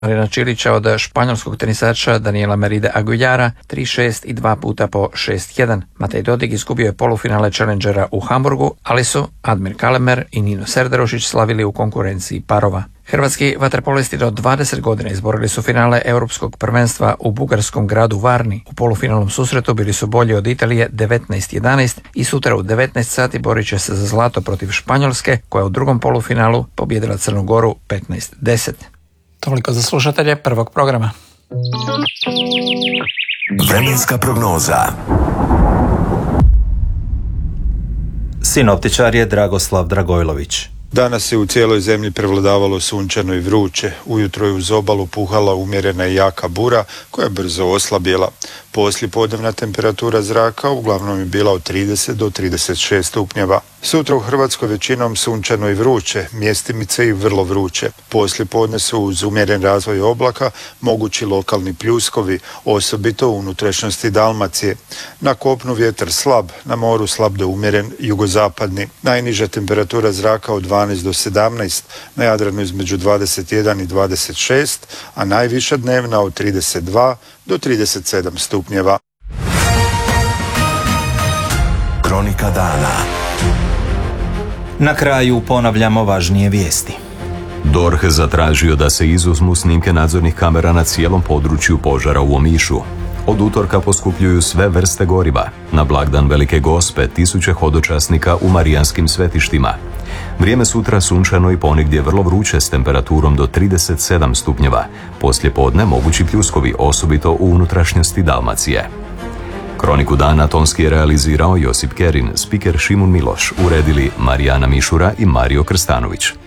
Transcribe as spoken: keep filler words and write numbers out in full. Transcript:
Marina Čilića od španjolskog tenisača Daniela Meride Aguilara tri šest i dva puta po šest jedan. Matej Dodig izgubio je polufinale Challengera u Hamburgu, ali su Admir Kalemer i Nino Serdarušić slavili u konkurenciji parova. Hrvatski vaterpolisti do dvadeset godina izborili su finale Europskog prvenstva u bugarskom gradu Varni. U polufinalnom susretu bili su bolji od Italije devetnaest jedanaest i sutra u devetnaest sati borit će se za zlato protiv Španjolske, koja u drugom polufinalu pobijedila Crnu Goru petnaest deset. Toliko za slušatelje prvog programa. Vremenska prognoza. Sinoptičar je Dragoslav Dragojlović. Danas je u cijeloj zemlji prevladavalo sunčano i vruće. Ujutro je uz obalu puhala umjerena i jaka bura koja je brzo oslabjela. Poslijepodnevna temperatura zraka uglavnom je bila od trideset do trideset šest stupnjeva. Sutra u Hrvatskoj većinom sunčano i vruće, mjestimice i vrlo vruće. Poslijepodne su uz umjeren razvoj oblaka mogući lokalni pljuskovi, osobito u unutrašnjosti Dalmacije. Na kopnu vjetar slab, na moru slab do umjeren jugozapadni. Najniža temperatura zraka od dvanaest do sedamnaest, na Jadranu između dvadeset jedan i dvadeset šest, a najviša dnevna od trideset dva do trideset sedam stupnjeva. Kronika dana. Na kraju ponavljamo važnije vijesti. D O R H zatražio da se izuzmu snimke nadzornih kamera na cijelom području požara u Omišu. Od utorka poskupljuju sve vrste goriva. Na blagdan Velike Gospe tisuće hodočasnika u marijanskim svetištima. Vrijeme sutra sunčano i ponegdje vrlo vruće s temperaturom do trideset sedam stupnjeva. Poslije podne mogući pljuskovi, osobito u unutrašnjosti Dalmacije. Kroniku dana tonski je realizirao Josip Kerin, spiker Šimun Miloš, uredili Marijana Mišura i Mario Krstanović.